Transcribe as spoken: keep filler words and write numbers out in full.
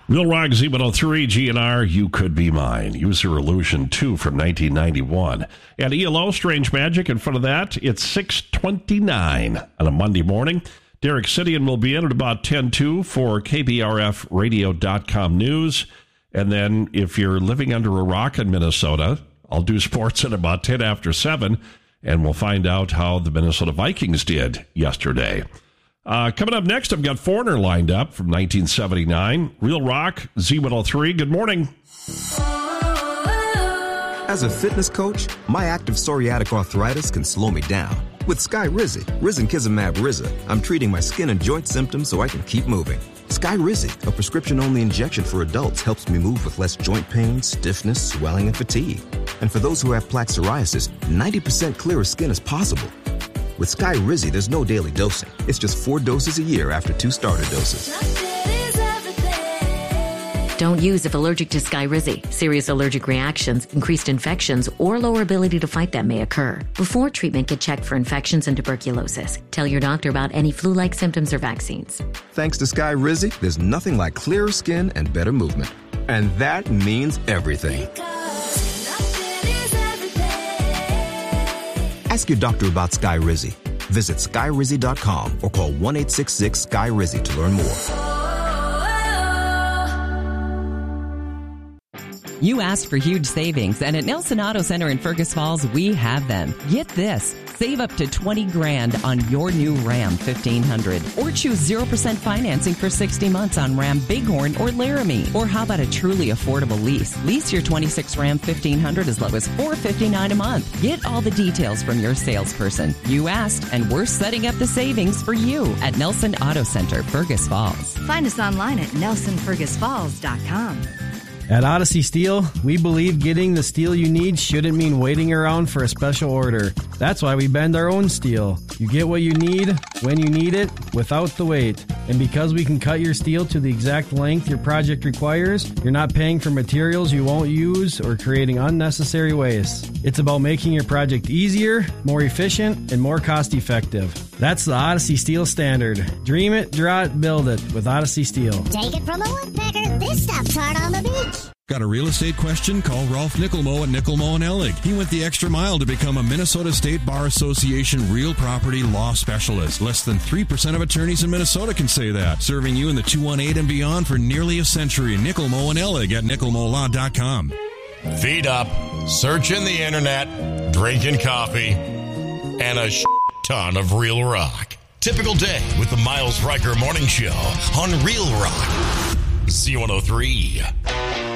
Real Rock Z one oh three, G N R, You Could Be Mine. User Illusion two from nineteen ninety-one. And E L O, Strange Magic, in front of that. It's six twenty-nine on a Monday morning. Derek Sidian will be in at about ten two for K B R F radio dot com news. And then if you're living under a rock in Minnesota, I'll do sports at about ten after seven, and we'll find out how the Minnesota Vikings did yesterday. Uh, coming up next, I've got Foreigner lined up from nineteen seventy-nine. Real Rock, Z one oh three. Good morning. As a fitness coach, my active psoriatic arthritis can slow me down. With Skyrizi, Risankizumab Riza, I'm treating my skin and joint symptoms so I can keep moving. Skyrizi, a prescription-only injection for adults, helps me move with less joint pain, stiffness, swelling, and fatigue. And for those who have plaque psoriasis, ninety percent clearer skin is possible. With Skyrizi, there's no daily dosing. It's just four doses a year after two starter doses. Don't use if allergic to Skyrizi. Serious allergic reactions, increased infections, or lower ability to fight them may occur. Before treatment, get checked for infections and tuberculosis. Tell your doctor about any flu-like symptoms or vaccines. Thanks to Skyrizi, there's nothing like clearer skin and better movement. And that means everything. Ask your doctor about Skyrizi. Visit Skyrizi dot com or call one eight six six Sky Rizi to learn more. You asked for huge savings, and at Nelson Auto Center in Fergus Falls, we have them. Get this. Save up to twenty grand on your new Ram fifteen hundred. Or choose zero percent financing for sixty months on Ram Bighorn or Laramie. Or how about a truly affordable lease? Lease your twenty-six Ram fifteen hundred as low as four hundred fifty-nine dollars a month. Get all the details from your salesperson. You asked, and we're setting up the savings for you at Nelson Auto Center, Fergus Falls. Find us online at nelson fergus falls dot com. At Odyssey Steel, we believe getting the steel you need shouldn't mean waiting around for a special order. That's why we bend our own steel. You get what you need, when you need it, without the wait. And because we can cut your steel to the exact length your project requires, you're not paying for materials you won't use or creating unnecessary waste. It's about making your project easier, more efficient, and more cost-effective. That's the Odyssey Steel standard. Dream it, draw it, build it with Odyssey Steel. Take it from a woodpecker, this stuff's hard on the beach. Got a real estate question? Call Rolf Nickelmo at Nickelmo and Ellig. He went the extra mile to become a Minnesota State Bar Association real property law specialist. Less than three percent of attorneys in Minnesota can say that. Serving you in the two one eight and beyond for nearly a century. Nickelmo and Ellig at nickelmo law dot com. Feet up, searching the internet, drinking coffee, and a ton of Real Rock. Typical day with the Miles Riker Morning Show on Real Rock. Z one oh three.